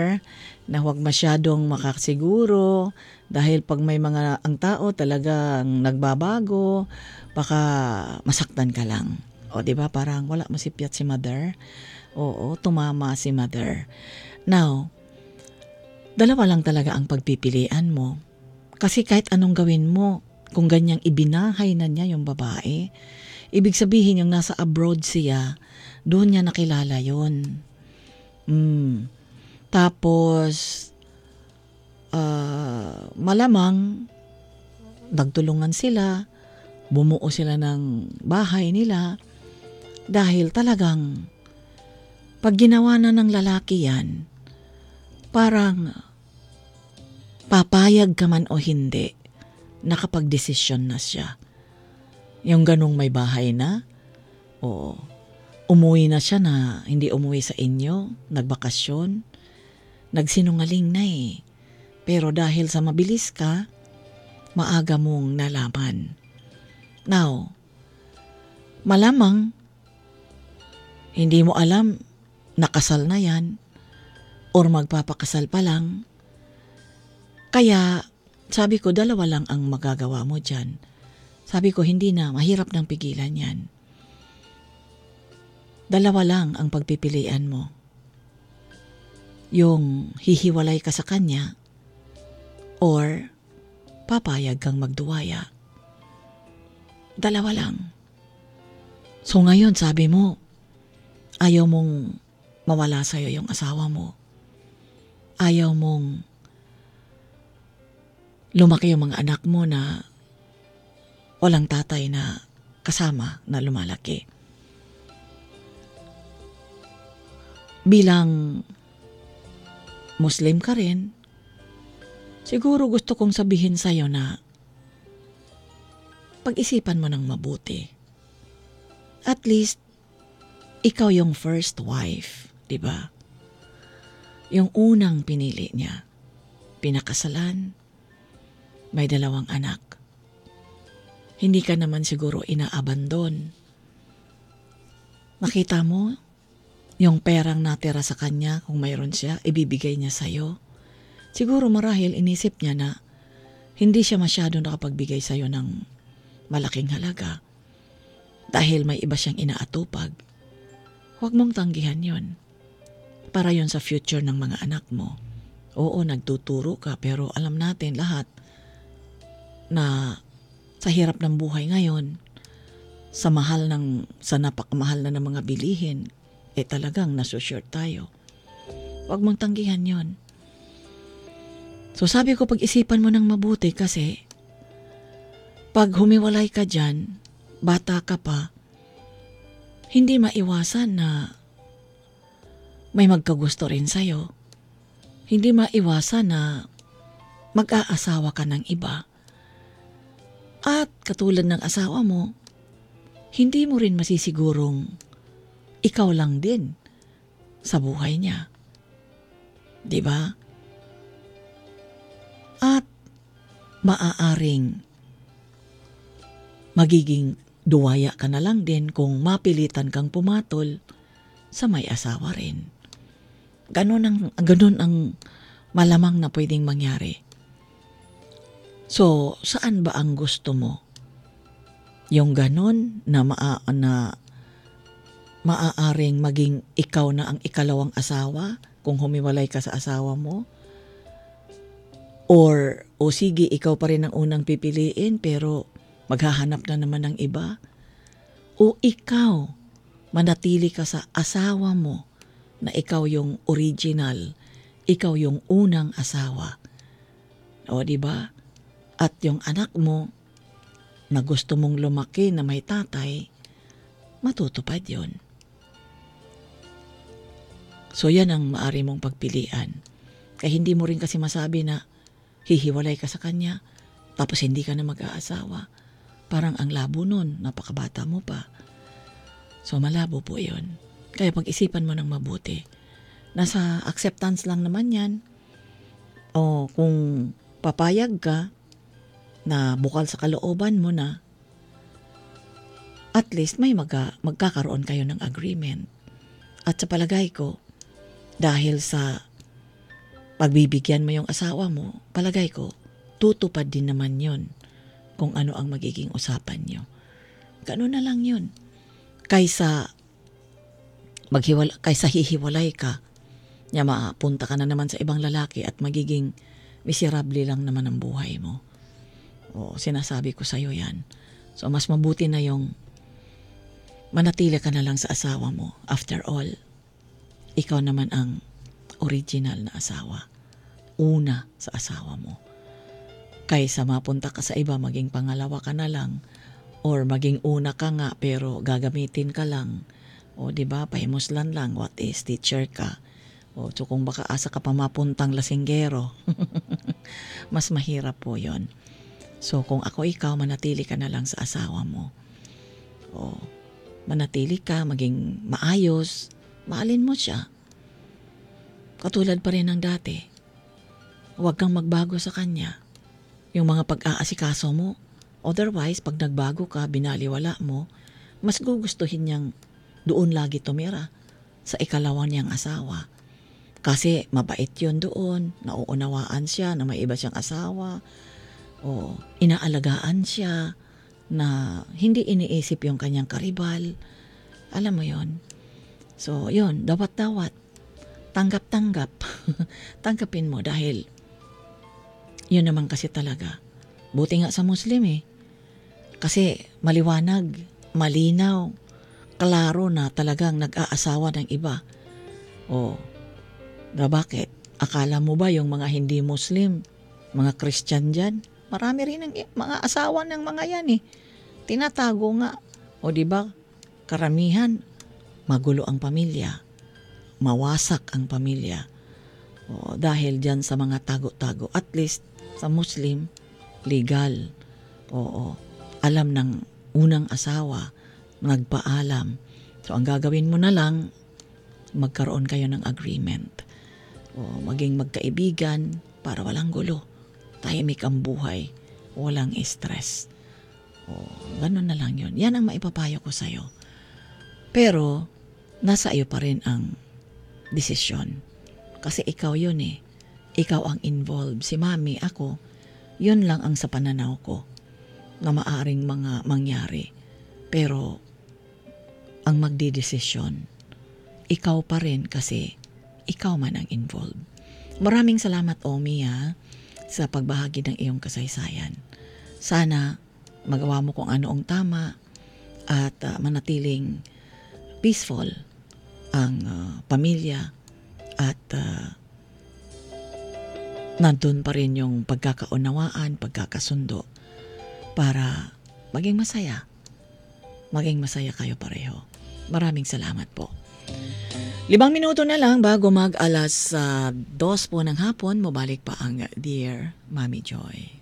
na huwag masyadong makasiguro dahil pag may mga ang tao talagang nagbabago, baka masaktan ka lang. O, di ba? Parang wala masipyat si mother. Oo, tumama si mother. Now, dalawa lang talaga ang pagpipilian mo. Kasi kahit anong gawin mo, kung ganyang ibinahay na niya yung babae, ibig sabihin yung nasa abroad siya, doon niya nakilala yun. Tapos, malamang, nagtulungan sila, bumuo sila ng bahay nila, dahil talagang, pag ginawa na ng lalaki yan, parang, papayag ka man o hindi, nakapag-desisyon na siya. Yung ganong may bahay na, o umuwi na siya na hindi umuwi sa inyo, nagbakasyon, nagsinungaling na eh. Pero dahil sa mabilis ka, maaga mong nalaman. Now, malamang, hindi mo alam, nakasal na yan, or magpapakasal pa lang. Kaya, sabi ko, dalawa lang ang magagawa mo dyan. Sabi ko, hindi na, mahirap nang pigilan yan. Dalawa lang ang pagpipilian mo. Yung hihiwalay ka sa kanya, or papayag kang magduwaya. Dalawa lang. So ngayon, sabi mo, ayaw mong mawala sa'yo yung asawa mo. Ayaw mong lumaki yung mga anak mo na walang tatay na kasama na lumalaki. Bilang Muslim ka rin, siguro gusto kong sabihin sa'yo na pag-isipan mo ng mabuti. At least, ikaw yung first wife, di ba? Yung unang pinili niya, pinakasalan, may 2 anak. Hindi ka naman siguro inaabandon. Nakita mo, yung perang natira sa kanya, kung mayroon siya, ibibigay niya sa'yo. Siguro marahil inisip niya na hindi siya masyado nakapagbigay sa'yo ng malaking halaga dahil may iba siyang inaatupag. Huwag mong tanggihan yon. Para yon sa future ng mga anak mo. Oo, nagtuturo ka, pero alam natin lahat na sa hirap ng buhay ngayon, sa napakamahal na ng mga bilihin, talagang nasushort tayo. Huwag mong tanggihan yon. So sabi ko, pag-isipan mo ng mabuti kasi pag humiwalay ka dyan, bata ka pa, hindi maiwasan na may magkagusto rin sa'yo. Hindi maiwasan na mag-aasawa ka ng iba. At katulad ng asawa mo, hindi mo rin masisigurong ikaw lang din sa buhay niya. Diba? At maaaring magiging duwaya ka na lang din kung mapilitan kang pumatol sa may asawa rin. Ganun ang malamang na pwedeng mangyari. So, saan ba ang gusto mo? Yung ganun na maaaring maging ikaw na ang ikalawang asawa kung humiwalay ka sa asawa mo? Or, sige, ikaw pa rin ang unang pipiliin pero maghahanap na naman ng iba? O ikaw, manatili ka sa asawa mo na ikaw yung original, ikaw yung unang asawa? O, diba? At yung anak mo na gusto mong lumaki na may tatay, matutupad yon. So yan ang maaari mong pagpilian. Kaya hindi mo rin kasi masabi na hihiwalay ka sa kanya, tapos hindi ka na mag-aasawa. Parang ang labo nun, napakabata mo pa. So malabo po yun. Kaya pag-isipan mo ng mabuti. Nasa acceptance lang naman yan. O kung papayag ka, na bukal sa kalooban mo na, at least may magkakaroon kayo ng agreement. At sa palagay ko, dahil sa pagbibigyan mo yung asawa mo, palagay ko, tutupad din naman yun kung ano ang magiging usapan nyo. Ganun na lang yun. Kaysa hihiwalay ka, niya mapunta ka na naman sa ibang lalaki at magiging miserable lang naman ang buhay mo. O, sinasabi ko sa'yo yan. So, mas mabuti na yung manatili ka na lang sa asawa mo. After all, ikaw naman ang original na asawa. Una sa asawa mo. Kaysa mapunta ka sa iba, maging pangalawa ka na lang. Or maging una ka nga, pero gagamitin ka lang. O, diba, pahimuslan lang. What is, teacher ka. O, so kung baka asa ka pa mapuntang lasinggero, mas mahirap po yon. So, kung ako ikaw, manatili ka na lang sa asawa mo. O, manatili ka, maging maayos, mahalin mo siya. Katulad pa rin ng dati. Huwag kang magbago sa kanya. Yung mga pag-aasikaso mo, otherwise, pag nagbago ka, binaliwala mo, mas gugustuhin niyang doon lagi tumira sa ikalawa niyang asawa. Kasi mabait yun doon, nauunawaan siya na may iba siyang asawa, o inaalagaan siya, na hindi iniisip yung kanyang karibal. Alam mo yon. So, yun, dawat-dawat. Tanggap-tanggap. Tanggapin mo dahil yun naman kasi talaga. Buti nga sa Muslim Kasi maliwanag, malinaw, klaro na talagang nag-aasawa ng iba. O, bakit? Akala mo ba yung mga hindi Muslim, mga Christian dyan, marami rin ang mga asawa ng mga yan Tinatago nga. O diba, karamihan, magulo ang pamilya. Mawasak ang pamilya. O, dahil dyan sa mga tago-tago. At least, sa Muslim, legal. Oo, alam ng unang asawa, nagpaalam. So, ang gagawin mo na lang, magkaroon kayo ng agreement. O, maging magkaibigan para walang gulo. Tahimik ang buhay. Walang stress. O, ganun na lang yun. Yan ang maipapayo ko sa'yo. Pero, nasa iyo pa rin ang desisyon. Kasi ikaw yun Ikaw ang involved. Si mami, ako, yun lang ang sa pananaw ko na maaring mga mangyari. Pero, ang magdidesisyon, ikaw pa rin kasi ikaw man ang involved. Maraming salamat, Omi, sa pagbahagi ng iyong kasaysayan. Sana magawa mo kung ano ang tama at manatiling peaceful ang pamilya at nandun pa rin yung pagkakaunawaan, pagkakasundo para maging masaya. Maging masaya kayo pareho. Maraming salamat po. 5 minuto na lang bago mag alas 2 po ng hapon, mabalik pa ang Dear Mami Joy.